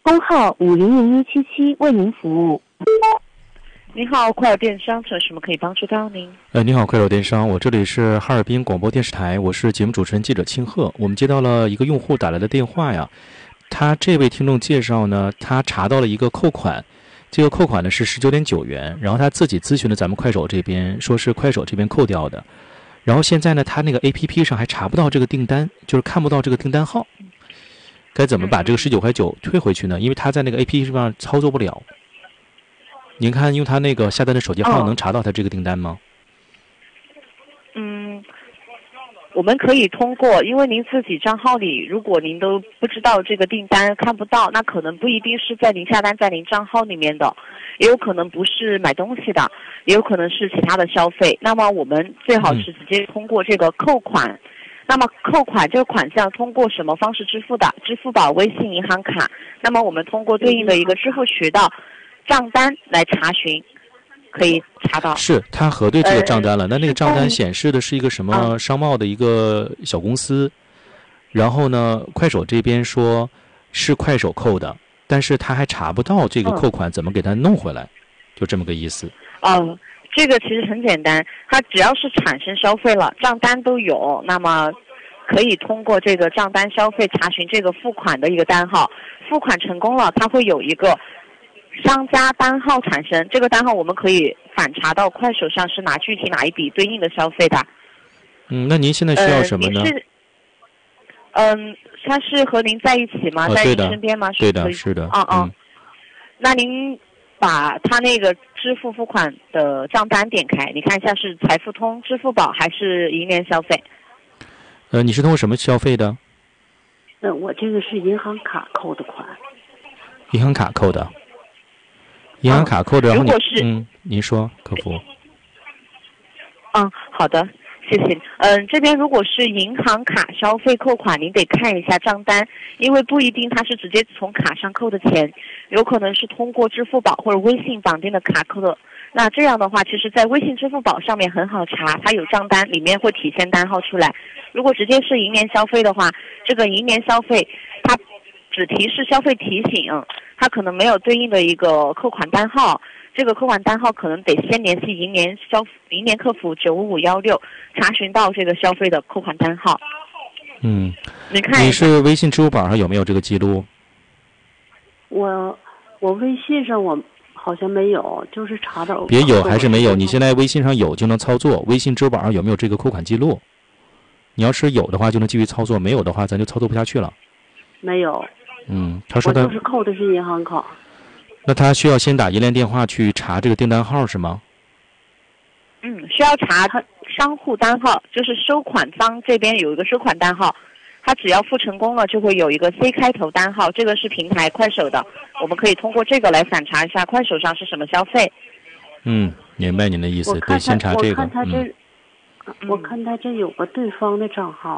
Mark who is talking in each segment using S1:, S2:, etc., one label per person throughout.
S1: 工号500177为您服务。
S2: 你好，快手电商，有什么可以帮助到您？
S3: 你好，快手电商，我这里是哈尔滨广播电视台，我是节目主持人记者清鹤。我们接到了一个用户打来的电话呀，他这位听众介绍呢，他查到了一个扣款，这个扣款呢是19.9元，然后他自己咨询了咱们快手这边，说是快手这边扣掉的，然后现在呢，他那个 APP 上还查不到这个订单，就是看不到这个订单号，该怎么把这个19.9块退回去呢？因为他在那个 APP 上操作不了。您看用他那个下单的手机号能查到他这个订单吗？
S2: 我们可以通过，因为您自己账号里，如果您都不知道这个订单看不到，那可能不一定是在您下单在您账号里面的，也有可能不是买东西的，也有可能是其他的消费。那么我们最好是直接通过这个扣款。那么扣款这个款项通过什么方式支付的？支付宝、微信、银行卡。那么我们通过对应的一个支付渠道账单来查询，可以查到。
S3: 是他核对这个账单了，那个账单显示的是一个什么商贸的一个小公司，然后呢，快手这边说是快手扣的，但是他还查不到这个扣款怎么给他弄回来，就这么个意思。
S2: 这个其实很简单，它只要是产生消费了，账单都有，那么可以通过这个账单消费查询这个付款的一个单号，付款成功了，它会有一个商家单号产生，这个单号我们可以反查到快手上是具体哪一笔对应的消费的。
S3: 那您现在需要什么呢？
S2: 他是和您在一起吗？在您身边吗？
S3: 对的，是的。
S2: 那您把他那个支付付款的账单点开，你看一下是财付通、支付宝还是银联消费？
S3: 你是通过什么消费的？
S1: 我这个是银行卡扣的款。
S3: 银行卡扣的。银行卡扣的，然后
S2: 如果是
S3: 您说，客服。
S2: 好的，谢谢。这边如果是银行卡消费扣款，您得看一下账单，因为不一定它是直接从卡上扣的钱，有可能是通过支付宝或者微信绑定的卡扣的。那这样的话，其实在微信、支付宝上面很好查，它有账单，里面会体现单号出来。如果直接是银联消费的话，这个银联消费它只提示消费提醒，它可能没有对应的一个扣款单号，这个扣款单号可能得先联系银联客服95516查询到这个消费的扣款单号。你看
S3: 你是微信、支付宝上有没有这个记录？
S1: 我微信上我好像没有，就是查到。
S3: 别有还是没有？你现在微信上有就能操作，微信、支付宝上有没有这个扣款记录？你要是有的话就能继续操作，没有的话咱就操作不下去了。
S1: 没有。
S3: 他说
S1: 我就是扣的是银行卡。
S3: 那他需要先打银联电话去查这个订单号是吗？
S2: 需要查商户单号，就是收款方这边有一个收款单号，他只要付成功了就会有一个 C 开头单号，这个是平台快手的，我们可以通过这个来反查一下快手上是什么消费。
S3: 明白您的意思，得先查这个。
S1: 我看他这有个对方的账号。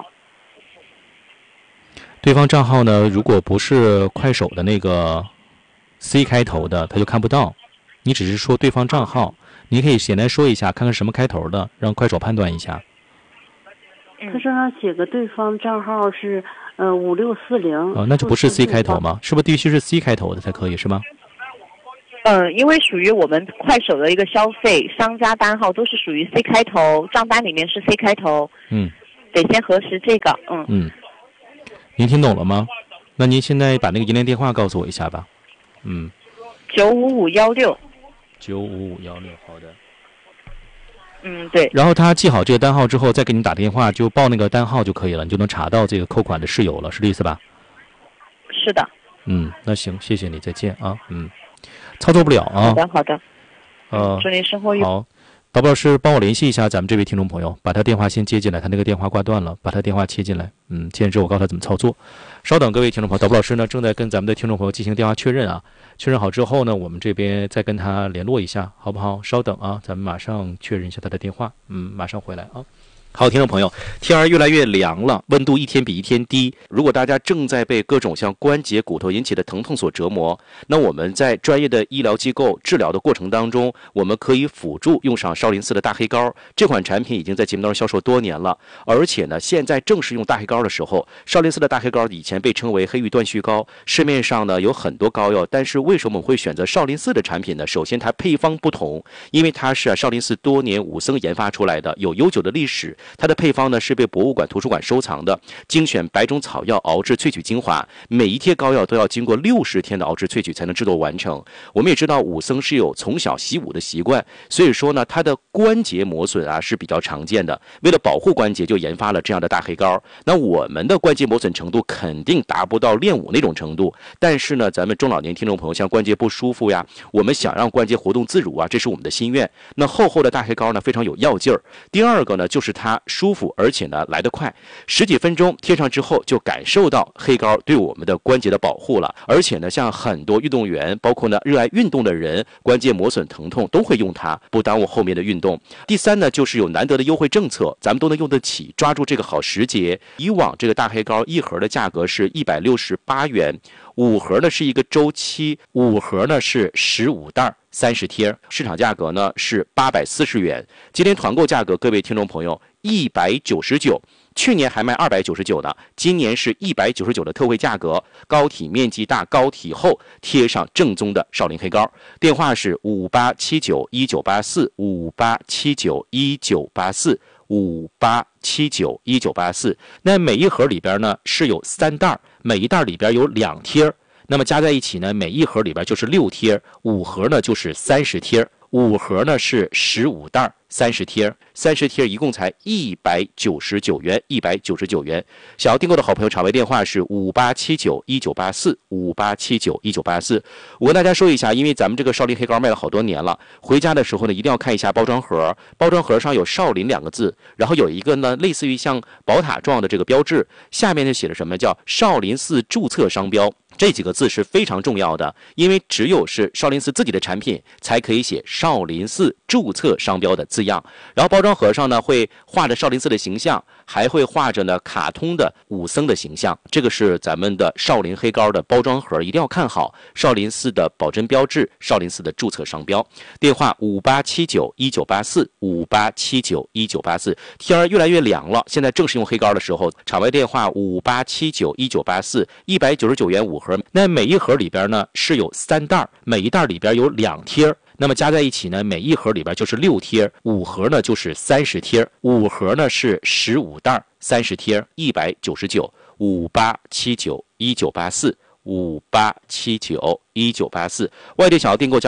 S3: 对方账号呢，如果不是快手的那个 C 开头的，他就看不到。你只是说对方账号，你可以简单说一下，看看什么开头的，让快手判断一下。
S1: 他上写个对方账号是5640。
S3: 那就不是 C 开头吗？是不是必须是 C 开头的才可以，是吗？
S2: 因为属于我们快手的一个消费商家单号都是属于 C 开头，账单里面是 C 开头。得先核实这个。
S3: 您听懂了吗？那您现在把那个银联电话告诉我一下吧。
S2: 95516。
S3: 95516，好的。
S2: 对。
S3: 然后他记好这个单号之后，再给你打电话，就报那个单号就可以了，你就能查到这个扣款的事由了，是这意思吧？
S2: 是的。
S3: 那行，谢谢你，再见啊。操作不了啊。
S2: 好的。祝您生活愉快。
S3: 好。导播老师帮我联系一下咱们这位听众朋友，把他电话先接进来，他那个电话挂断了，把他电话切进来。接进之后我告诉他怎么操作。稍等，各位听众朋友，导播老师呢正在跟咱们的听众朋友进行电话确认啊，确认好之后呢，我们这边再跟他联络一下，好不好？稍等啊，咱们马上确认一下他的电话。马上回来啊。 好，听众朋友，天儿越来越凉了，温度一天比一天低。如果大家正在被各种像关节、骨头引起的疼痛所折磨，那我们在专业的医疗机构治疗的过程当中，我们可以辅助用上少林寺的大黑膏。这款产品已经在节目当中销售多年了，而且呢，现在正是用大黑膏的时候。少林寺的大黑膏以前被称为黑玉断续膏，市面上呢有很多膏药，但是为什么我们会选择少林寺的产品呢？首先，它配方不同，因为它是少林寺多年武僧研发出来的，有悠久的历史。它的配方呢是被博物馆、图书馆收藏的，精选100种草药熬制萃取精华，每一贴膏药都要经过60天的熬制萃取才能制作完成。我们也知道武僧是有从小习武的习惯，所以说呢，它的关节磨损啊是比较常见的。为了保护关节，就研发了这样的大黑膏。那我们的关节磨损程度肯定达不到练武那种程度，但是呢，咱们中老年听众朋友像关节不舒服呀，我们想让关节活动自如啊，这是我们的心愿。那厚厚的大黑膏呢，非常有药劲儿。第二个呢，就是它舒服，而且呢来得快，10几分钟贴上之后就感受到黑膏对我们的关节的保护了。而且呢，像很多运动员，包括呢热爱运动的人，关节磨损疼痛都会用它，不耽误后面的运动。第三呢，就是有难得的优惠政策，咱们都能用得起，抓住这个好时节。以往这个大黑膏一盒的价格是168元，5盒呢是一个周期，5盒呢是15袋30贴，市场价格呢是840元。今天团购价格，各位听众朋友199，去年还卖299呢，今年是199的特惠价格，膏体面积大，膏体厚，贴上正宗的少林黑膏。电话是58791984，58791984，58791984。那每一盒里边呢是有3袋，每一袋里边有2贴。那么加在一起呢，每一盒里边就是6贴，5盒呢就是30贴，5盒呢是15袋30贴，30贴一共才199元，199元。想要订购的好朋友，场外电话是58791984，58791984。我跟大家说一下，因为咱们这个少林黑膏卖了好多年了，回家的时候呢，一定要看一下包装盒，包装盒上有少林2个字，然后有一个呢类似于像宝塔状的这个标志，下面就写了什么叫少林寺注册商标。这几个字是非常重要的，因为只有是少林寺自己的产品才可以写少林寺注册商标的字样。然后包装盒上呢会画着少林寺的形象，还会画着呢卡通的武僧的形象。这个是咱们的少林黑膏的包装盒，一定要看好少林寺的保真标志，少林寺的注册商标。电话58791984，58791984。天儿越来越凉了，现在正是用黑膏的时候。场外电话58791984，199元5盒。那每一盒里边呢是有3袋，每一袋里边有2贴。那么加在一起呢，每一盒里边就是6贴，5盒呢就是30贴，5盒呢是15袋30贴，199，58791984，58791984。外地想要订购加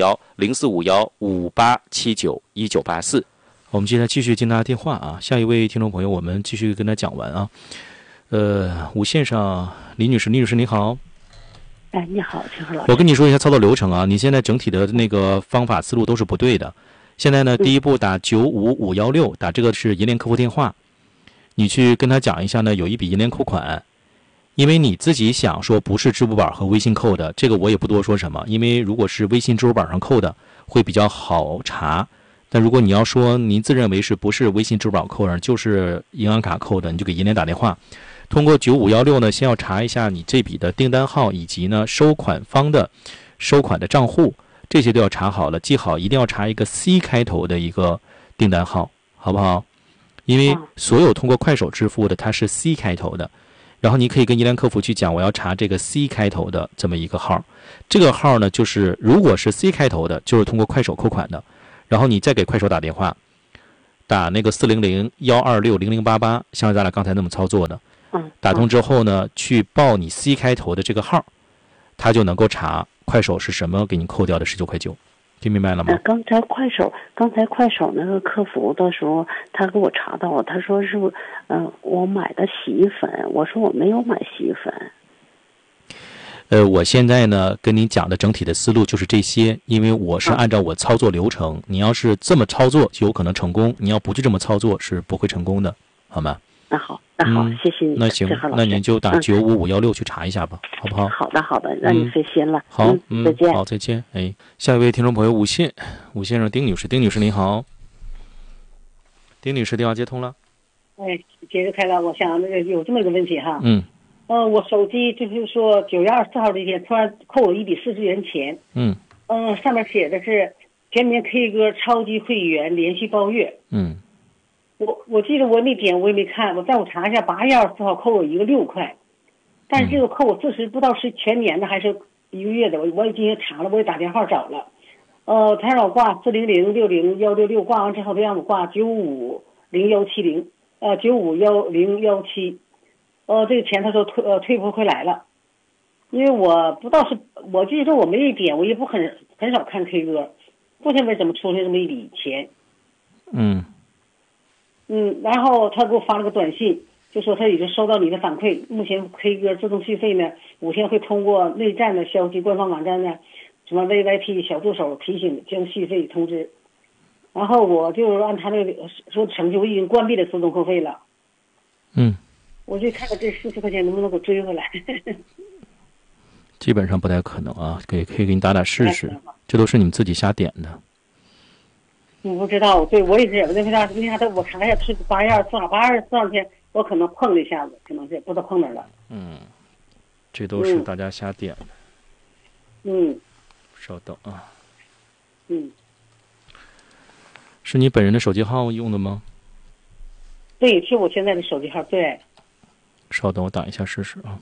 S3: 0451045158791984。我们现在继续接大家电话啊，下一位听众朋友，我们继续跟他讲完啊。无线上李女士，李女士你好。
S1: 哎，你好，陈和老师。
S3: 我跟你说一下操作流程啊，你现在整体的那个方法思路都是不对的。现在呢，第一步打95516，打这个是银联客服电话，你去跟他讲一下呢，有一笔银联扣款，因为你自己想说不是支付宝和微信扣的，这个我也不多说什么，因为如果是微信、支付宝上扣的，会比较好查。但如果你要说您自认为是不是微信、支付宝扣上，就是银行卡扣的，你就给银联打电话。通过9516呢，先要查一下你这笔的订单号以及呢收款方的收款的账户，这些都要查好了，记好一定要查一个 C 开头的一个订单号，好不好？因为所有通过快手支付的它是 C 开头的，然后你可以跟银联客服去讲，我要查这个 C 开头的这么一个号，这个号呢就是如果是 C 开头的，就是通过快手扣款的，然后你再给快手打电话，打那个400-126-0088，像咱俩刚才那么操作的。打通之后呢，去报你 C 开头的这个号，他就能够查快手是什么给你扣掉的19.9块，听明白了吗？
S1: 刚才快手那个客服的时候，他给我查到了，他说是我买的洗衣粉，我说我没有买洗衣粉。
S3: 我现在呢跟你讲的整体的思路就是这些，因为我是按照我操作流程，你要是这么操作就有可能成功，你要不去这么操作是不会成功的，好吗？
S1: 那好，谢谢你。
S3: 那行，那您就打95516去查一下吧，好不好？
S1: 好的，让你费心了。
S3: 好，
S1: 再见。
S3: 好，再见。哎，下一位听众朋友无线上丁女士，丁女士您好。丁女士电话接通了。
S4: 哎，节日快乐！我想有这么一个问题哈。我手机就是说9月24号这天突然扣我140元钱。上面写的是全民 K 歌超级会员连续包月。我记得我那点我也没看，但我查一下8月24号扣我一个6块，但是这个扣我自时不知道是全年的还是一个月的，我也进行查了，我也打电话找了。他让我挂400601666，挂完之后他让我挂9501017095107，这个钱他说退不回来了，因为我不知道是我记得我没一点，我也不很少看 K 歌，不知道为什么出现这么一笔钱。然后他给我发了个短信，就说他已经收到你的反馈，目前 K 歌自动续费呢5天会通过内站的消息官方网站呢什么 VYP 小助手提醒将续费通知，然后我就按他那个说程序，我已经关闭了自动扣费了。我就看看这40块钱能不能给我追回来。
S3: 基本上不太可能啊，可以给你打试试，这都是你们自己瞎点的。
S4: 不知道，对我也是，为啥我查一下是8月24号天，我可能碰了一下子，可能是不知道碰哪儿了。
S3: 这都是大家瞎点的。稍等啊。是你本人的手机号用的吗？
S4: 对，是我现在的手机号。对。
S3: 稍等，我打一下试试啊。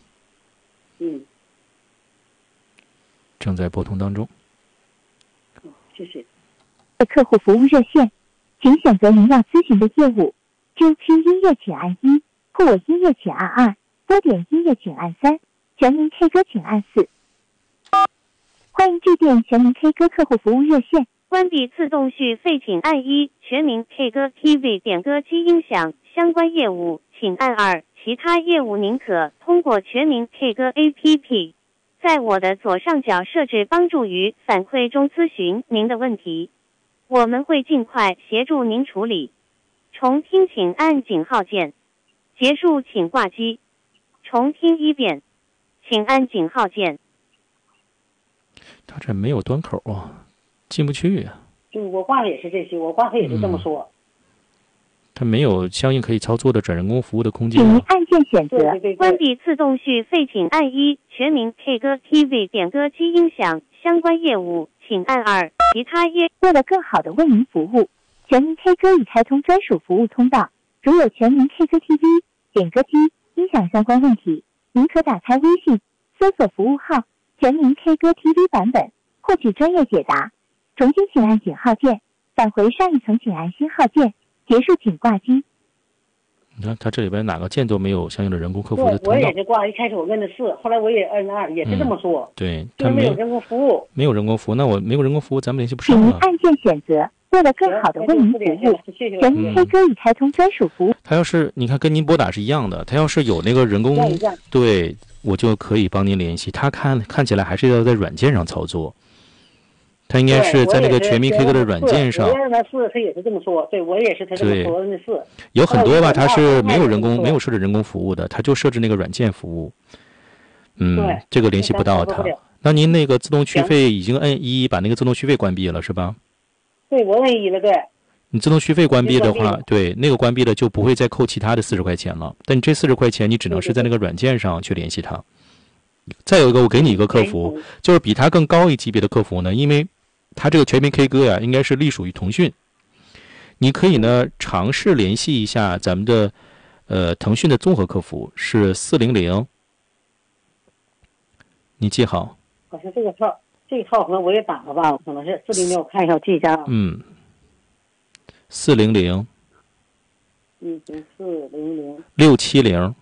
S3: 正在拨通当中。
S4: 谢谢。
S5: 客户服务热线，请选择您要咨询的业务。Q 区音乐请按1，酷我音乐请按2，多点音乐请按3，全民 K 歌请按4。欢迎致电全民 K 歌客户服务热线。
S2: 关闭自动续费请按1，全民 K 歌 TV 点歌机音响相关业务请按2，其他业务您可通过全民 K 歌 APP， 在我的左上角设置帮助于反馈中咨询您的问题，我们会尽快协助您处理。重听请按井号键，结束请挂机。重听1遍，请按井号键。
S3: 他这没有端口啊，进不去呀。
S4: 我挂的也是这些，我挂的也是这么说。
S3: 它没有相应可以操作的转人工服务的空间。
S5: 请您按键选择。
S2: 关闭自动续费请按1，全民 K 歌 TV 点歌机音响相关业务请按2，其他业。
S5: 为了更好的为您服务，全民 K 歌已开通专属服务通道，如有全民 K 歌 TV 点歌机音响相关问题，您可打开微信搜索服务号全民 K 歌 TV 版本，获取专业解答。重新请按井号键，返回上一层请按星号键，结束请挂机。
S3: 你看它这里边哪个键都没有相应的人工客服的通道。
S4: 我也是挂，一开始我摁的4，后来我也摁2，也是这么说。
S3: 对，
S4: 它没有人工服务。
S3: 没有人工服务，那我没有人工服务，咱们联系不上
S5: 请您按键选择。为了更好的为您服务，全民 K 歌已开通专属服务。
S3: 他要是你看跟您拨打是一样的，他要是有那个人工，对我就可以帮您联系。他看起来还是要在软件上操作。他应该是在那个全民 K 歌的软件上。
S4: 我摁了4，他也是这么说。对，我也是他这么说摁的4。
S3: 有很多吧，他是没有设置人工服务的，他就设置那个软件服务。这个联系不到他。那您那个自动续费已经摁1，把那个自动续费关闭了是吧？
S4: 对，我摁1了，对。
S3: 你自动续费关闭的话，对，那个关闭了就不会再扣其他的40块钱了。但你这40块钱，你只能是在那个软件上去联系他。再有一个，我给你一个客服，就是比他更高一级别的客服呢，因为他这个全民 K 歌呀，应该是隶属于腾讯。你可以呢尝试联系一下咱们的腾讯的综合客服是400，你记好。
S4: 好像这个号可能我也打了吧，可能是400，我看一下，我记一下啊。
S3: 400。400。670。